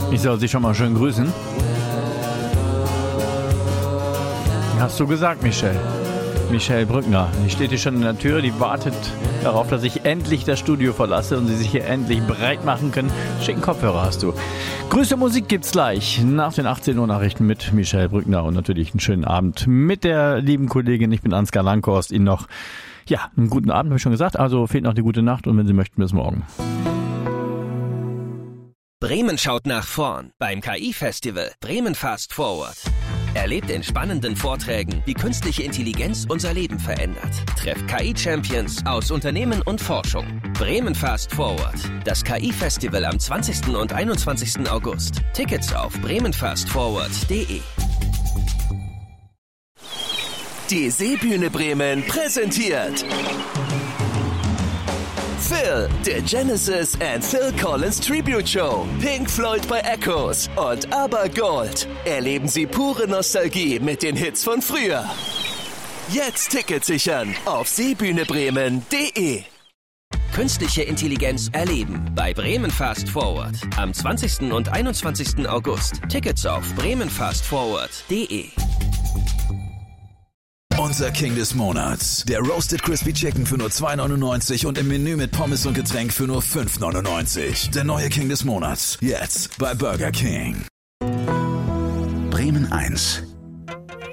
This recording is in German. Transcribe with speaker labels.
Speaker 1: Ich soll Sie schon mal schön grüßen. Hast du gesagt, Michelle? Michelle Brückner. Die steht hier schon in der Tür, die wartet darauf, dass ich endlich das Studio verlasse und sie sich hier endlich breit machen können. Schicken Kopfhörer hast du. Grüße Musik gibt's gleich nach den 18 Uhr Nachrichten mit Michelle Brückner und natürlich einen schönen Abend mit der lieben Kollegin. Ich bin Ansgar Langhorst. Ihnen noch, einen guten Abend, habe ich schon gesagt. Also fehlt noch die gute Nacht und wenn Sie möchten, bis morgen.
Speaker 2: Bremen schaut nach vorn beim KI-Festival Bremen Fast Forward. Erlebt in spannenden Vorträgen, wie künstliche Intelligenz unser Leben verändert. Trefft KI-Champions aus Unternehmen und Forschung. Bremen Fast Forward. Das KI-Festival am 20. und 21. August. Tickets auf bremenfastforward.de. Die Seebühne Bremen präsentiert Phil, der Genesis and Phil Collins Tribute Show. Pink Floyd bei Echoes und ABBA Gold. Erleben Sie pure Nostalgie mit den Hits von früher. Jetzt Tickets sichern auf seebühnebremen.de. Künstliche Intelligenz erleben bei Bremen Fast Forward. Am 20. und 21. August. Tickets auf bremenfastforward.de.
Speaker 3: Unser King des Monats. Der Roasted Crispy Chicken für nur 2,99 und im Menü mit Pommes und Getränk für nur 5,99. Der neue King des Monats. Jetzt bei Burger King.
Speaker 4: Bremen 1.